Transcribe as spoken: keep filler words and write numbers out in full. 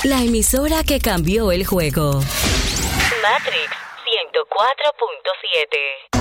La emisora que cambió el juego. Matrix ciento cuatro punto siete.